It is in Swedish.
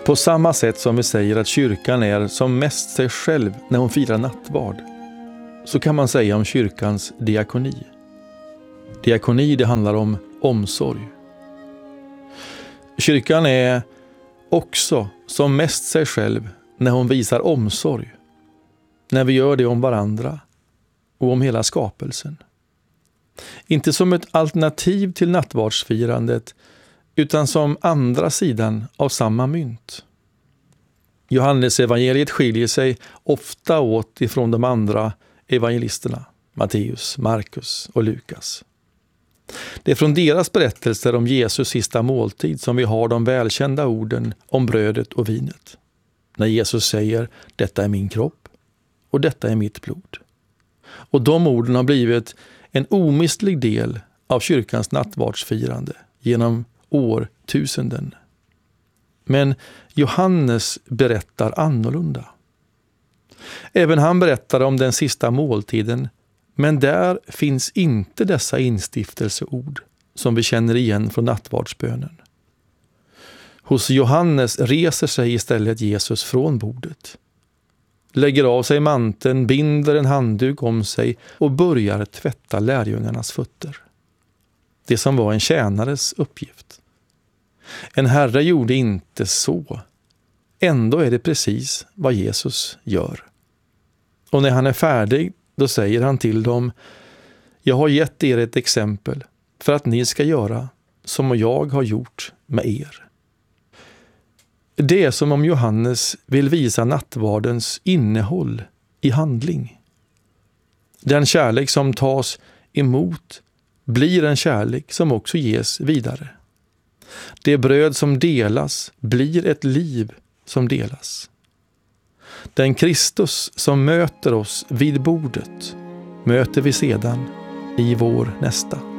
På samma sätt som vi säger att kyrkan är som mest sig själv när hon firar nattvard, så kan man säga om kyrkans diakoni. Diakoni, det handlar om omsorg. Kyrkan är också som mest sig själv när hon visar omsorg. När vi gör det om varandra och om hela skapelsen. Inte som ett alternativ till nattvardsfirandet, utan som andra sidan av samma mynt. Johannes evangeliet skiljer sig ofta åt ifrån de andra evangelisterna, Matteus, Markus och Lukas. Det är från deras berättelser om Jesus sista måltid som vi har de välkända orden om brödet och vinet. När Jesus säger, detta är min kropp och detta är mitt blod. Och de orden har blivit en omistlig del av kyrkans nattvardsfirande genom årtusenden. Men Johannes berättar annorlunda. Även han berättar om den sista måltiden, men där finns inte dessa instiftelseord som vi känner igen från nattvardsbönen. Hos Johannes reser sig istället Jesus från bordet, lägger av sig manteln, binder en handduk om sig och börjar tvätta lärjungarnas fötter. Det som var en tjänares uppgift. En herre gjorde inte så. Ändå är det precis vad Jesus gör. Och när han är färdig, då säger han till dem, jag har gett er ett exempel för att ni ska göra som jag har gjort med er. Det är som om Johannes vill visa nattvardens innehåll i handling. Den kärlek som tas emot blir en kärlek som också ges vidare. Det bröd som delas blir ett liv som delas. Den Kristus som möter oss vid bordet möter vi sedan i vår nästa.